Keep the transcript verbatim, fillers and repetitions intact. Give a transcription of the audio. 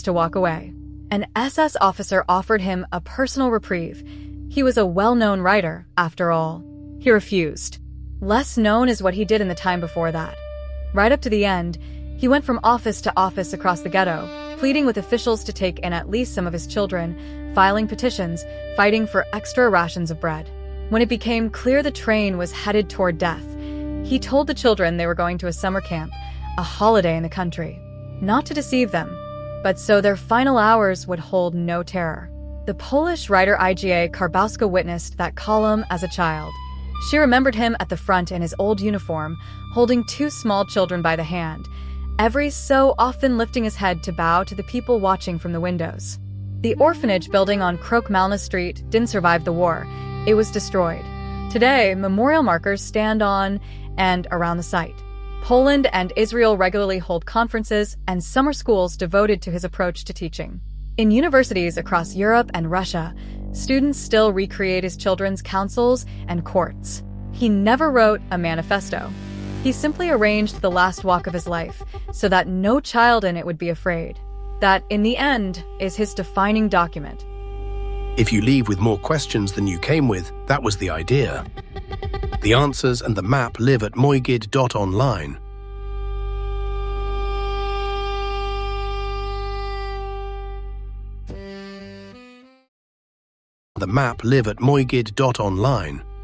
to walk away. An S S officer offered him a personal reprieve. He was a well-known writer, after all. He refused. Less known is what he did in the time before that. Right up to the end, he went from office to office across the ghetto, pleading with officials to take in at least some of his children, filing petitions, fighting for extra rations of bread. When it became clear the train was headed toward death, he told the children they were going to a summer camp, a holiday in the country. Not to deceive them, but so their final hours would hold no terror. The Polish writer I G A Karbowska witnessed that column as a child. She remembered him at the front in his old uniform, holding two small children by the hand, every so often lifting his head to bow to the people watching from the windows. The orphanage building on Krok Malna Street didn't survive the war. It was destroyed. Today, memorial markers stand on and around the site. Poland and Israel regularly hold conferences and summer schools devoted to his approach to teaching. In universities across Europe and Russia, students still recreate his children's councils and courts. He never wrote a manifesto. He simply arranged the last walk of his life so that no child in it would be afraid. That, in the end, is his defining document. If you leave with more questions than you came with, that was the idea. The answers and the map live at moigid dot online. The map live at moigid dot online.